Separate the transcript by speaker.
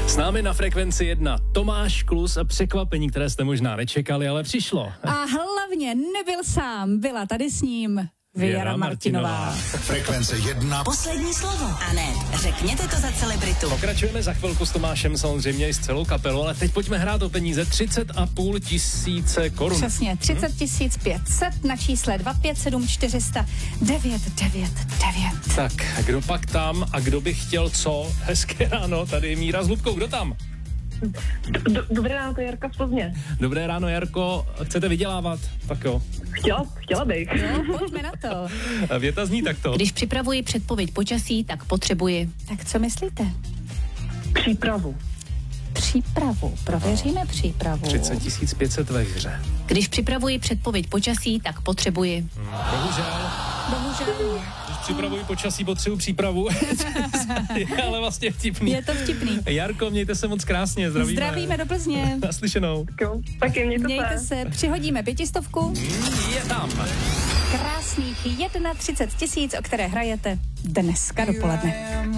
Speaker 1: S námi na Frekvenci 1 Tomáš Klus a překvapení, které jste možná nečekali, ale přišlo.
Speaker 2: A hlavně nebyl sám, byla tady s ním Věra Martinová.
Speaker 3: Frekvence 1.
Speaker 4: Poslední slovo. A ne, řekněte to za celebritu.
Speaker 1: Pokračujeme za chvilku s Tomášem samozřejmě i s celou kapelou, ale teď pojďme hrát o peníze 30,5 tisíce korun.
Speaker 2: Přesně, 30 500 na čísle 257 400 999.
Speaker 1: Tak, kdo pak tam a kdo by chtěl co? Hezké ráno, tady je Míra s Lubkou, kdo tam?
Speaker 5: Dobré ráno, to je Jarka z Plzně.
Speaker 1: Dobré ráno, Jarko, chcete vydělávat? Tak jo.
Speaker 5: Chtěla bych.
Speaker 2: No, pojďme na to.
Speaker 1: Věta zní takto.
Speaker 6: Když připravuji předpověď počasí, tak potřebuji.
Speaker 2: Tak co myslíte?
Speaker 5: Přípravu.
Speaker 2: Přípravu, prověříme přípravu.
Speaker 1: 30 500 ve hře.
Speaker 6: Když připravuji předpověď počasí, tak potřebuji.
Speaker 1: Bohužel. Když připravuji počasí, potřebuji přípravu. Je ale vlastně vtipný.
Speaker 2: Je to vtipný.
Speaker 1: Jarko, mějte se moc krásně, zdravíme.
Speaker 2: Zdravíme do Plzně.
Speaker 1: Naslyšenou.
Speaker 5: Taky mějte
Speaker 2: se. Přihodíme 500.
Speaker 1: Je tam.
Speaker 2: Krásných 31 000, o které hrajete dneska dopoledne.